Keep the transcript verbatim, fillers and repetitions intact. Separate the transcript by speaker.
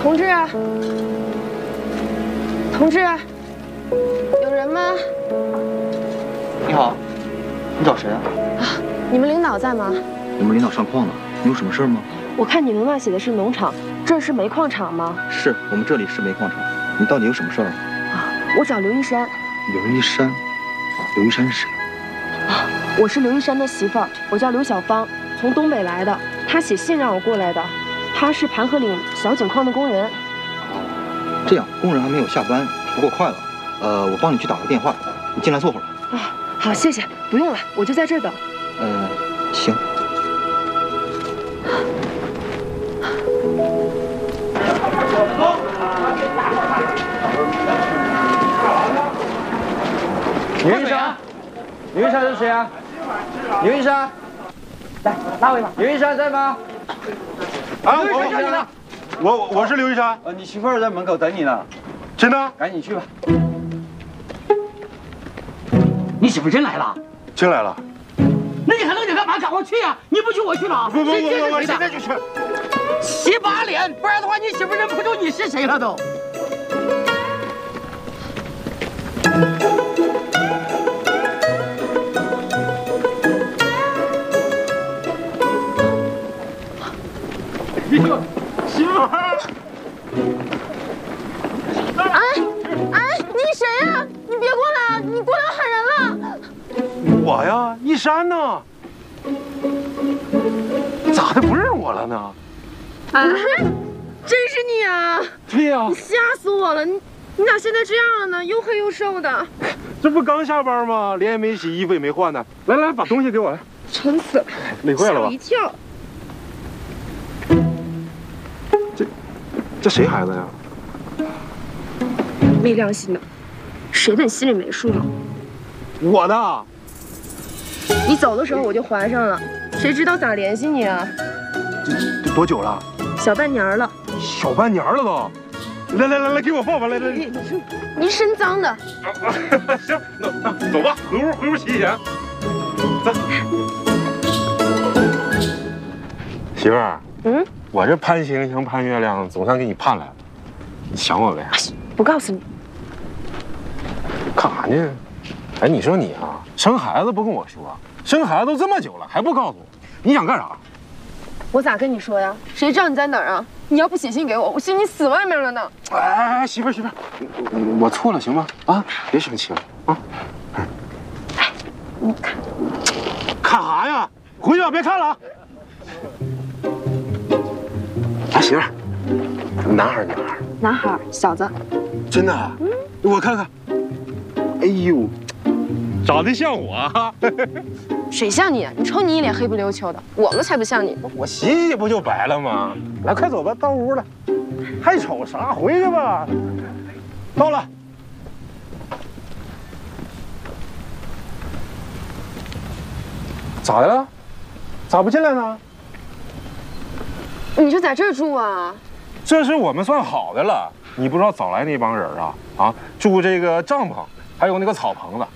Speaker 1: 同志，同志，有人吗？
Speaker 2: 你好，你找谁啊？
Speaker 1: 啊，你们领导在吗？
Speaker 2: 我们领导上矿呢，你有什么事吗？
Speaker 1: 我看你们那写的是农场，这是煤矿厂吗？
Speaker 2: 是我们这里是煤矿厂，你到底有什么事儿啊？
Speaker 1: 啊，我找刘一山。
Speaker 2: 刘一山，刘一山是谁？
Speaker 1: 啊，我是刘一山的媳妇儿，我叫刘小芳，从东北来的。他写信让我过来的。他是盘河岭小井矿的工人。
Speaker 2: 哦，这样，工人还没有下班，不过快了。呃，我帮你去打个电话，你进来坐会儿。
Speaker 1: 啊，好，谢谢，不用了，我就在这儿等。
Speaker 2: 呃，行。
Speaker 3: 刘一山，刘一山是谁啊？刘一山，来拉我一把。刘一山在吗？
Speaker 4: 啊，我我我是刘一山。
Speaker 3: 呃，你媳妇儿在门口等你呢。
Speaker 4: 真的？
Speaker 3: 赶紧去吧。
Speaker 5: 你媳妇真来了？
Speaker 4: 进来了。
Speaker 5: 那你还等着干嘛？赶快去呀！你不去我去哪？
Speaker 4: 不不不不，我现在就去。
Speaker 5: 洗把脸，不然的话你媳妇认不出你是谁了都。
Speaker 4: 媳妇儿。
Speaker 1: 哎哎，你谁呀？你别过来啊！你过来喊人了。
Speaker 4: 我呀，一山呢？咋的不认我了呢？
Speaker 1: 哎，真是你啊！
Speaker 4: 对呀，
Speaker 1: 你吓死我了！你你咋现在这样了呢？又黑又瘦的。
Speaker 4: 这不刚下班吗？脸也没洗，衣服也没换呢。来来，把东西给我来。
Speaker 1: 撑死了，
Speaker 4: 累坏了吧？
Speaker 1: 吓我一跳。
Speaker 4: 这这谁孩子呀？
Speaker 1: 没良心的，谁的你心里没数吗？
Speaker 4: 我的。
Speaker 1: 你走的时候我就怀上了，谁知道咋联系你啊？
Speaker 4: 这这多久了？
Speaker 1: 小半年了。
Speaker 4: 小半年了都。来来来来，给我抱抱来来。
Speaker 1: 你你你身脏的。
Speaker 4: 行，那那走吧，回屋回屋洗洗钱。走。媳妇儿。
Speaker 1: 嗯。
Speaker 4: 我这攀星星攀月亮，总算给你盼来了。你想我呗？
Speaker 1: 不告诉你。
Speaker 4: 干啥呢？哎，你说你啊，生孩子不跟我说，生孩子都这么久了还不告诉我，你想干啥？
Speaker 1: 我咋跟你说呀？谁知道你在哪儿啊？你要不写信给我，我信你死外面了呢。
Speaker 4: 哎哎哎，媳妇儿媳妇儿，我错了行吗？啊，别生气了啊。
Speaker 1: 哎，你看，
Speaker 4: 看啥呀？回去吧，别看了啊。哎，媳妇儿，男孩女孩？
Speaker 1: 男孩，小子。
Speaker 4: 真的？嗯，我看看。哎呦，长得像我啊！
Speaker 1: 谁像你？你瞅你一脸黑不溜秋的，我们才不像你。
Speaker 4: 我洗洗不就白了吗？来，快走吧，到屋了。还瞅啥？回去吧。到了。咋的了？咋不进来呢？
Speaker 1: 你就在这儿住啊？
Speaker 4: 这是我们算好的了。你不知道早来那帮人啊啊，住这个帐篷，还有那个草棚子，